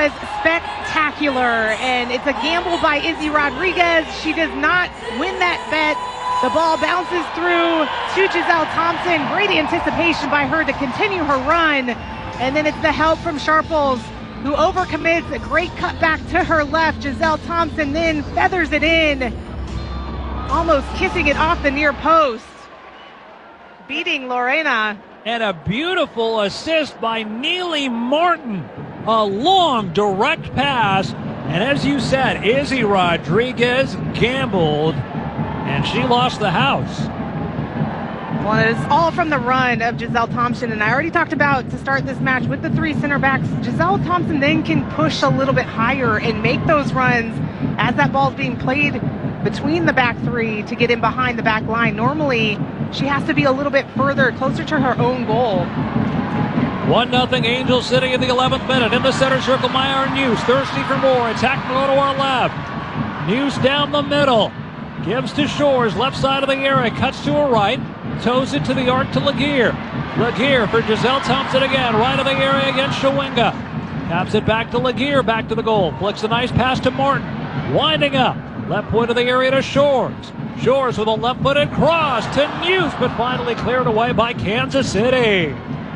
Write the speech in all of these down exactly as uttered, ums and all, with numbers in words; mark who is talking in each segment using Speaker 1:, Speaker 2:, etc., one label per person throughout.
Speaker 1: was spectacular, and it's a gamble by Izzy Rodriguez. She does not win that bet. The ball bounces through to Giselle Thompson. Great anticipation by her to continue her run, and then it's the help from Sharples, who overcommits. A great cutback to her left. Giselle Thompson then feathers it in, almost kissing it off the near post, beating Lorena.
Speaker 2: And a beautiful assist by Neely Martin. A long, direct pass. And as you said, Izzy Rodriguez gambled, and she lost the house.
Speaker 1: Well, it's all from the run of Giselle Thompson. And I already talked about, to start this match with the three center backs, Giselle Thompson then can push a little bit higher and make those runs as that ball's being played between the back three to get in behind the back line. Normally, she has to be a little bit further, closer to her own goal.
Speaker 2: one nothing Angel City in the eleventh minute. In the center circle, Myron News, thirsty for more. Attack to go to our left. News down the middle. Gives to Shores, left side of the area. Cuts to her right. Toes it to the arc to Laguerre. Laguerre for Giselle Thompson again. Right of the area against Shawinga. Taps it back to Laguerre, back to the goal. Flicks a nice pass to Martin. Winding up. Left point of the area to Shores. Shores with a left-footed cross to News, but finally cleared away by Kansas City.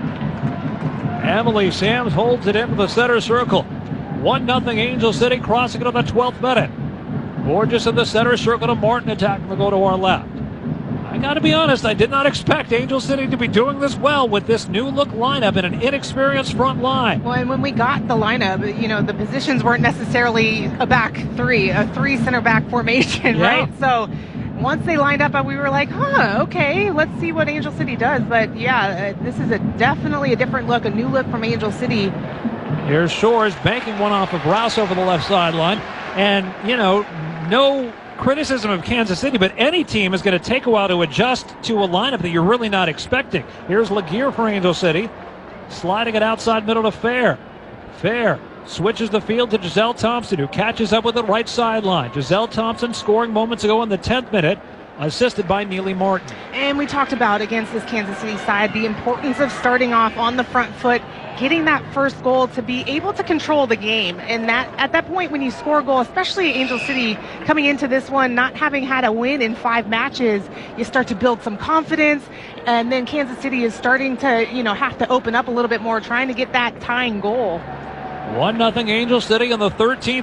Speaker 2: Emily Sams holds it into the center circle. one nothing Angel City, crossing it on the twelfth minute. Borges in the center circle to Martin, attacking the goal to our left. I got to be honest, I did not expect Angel City to be doing this well with this new look lineup and an inexperienced front line.
Speaker 1: Well, and when we got the lineup, you know, the positions weren't necessarily a back three, a three center back formation,
Speaker 2: yeah.
Speaker 1: right? So once they lined up, we were like, huh, okay, let's see what Angel City does. But yeah, uh, this is a definitely a different look, a new look from Angel City.
Speaker 2: Here's Shores banking one off of Rouse over the left sideline. And, you know, no criticism of Kansas City, but any team is going to take a while to adjust to a lineup that you're really not expecting. Here's Laguerre for Angel City, sliding it outside middle to Fair. Fair switches the field to Giselle Thompson, who catches up with the right sideline. Giselle Thompson scoring moments ago in the tenth minute, assisted by Neely Martin.
Speaker 1: And we talked about, against this Kansas City side, the importance of starting off on the front foot, getting that first goal to be able to control the game. And that at that point, when you score a goal, especially Angel City coming into this one, not having had a win in five matches, you start to build some confidence. And then Kansas City is starting to, you know, have to open up a little bit more, trying to get that tying goal.
Speaker 2: one nothing Angel City in the thirteenth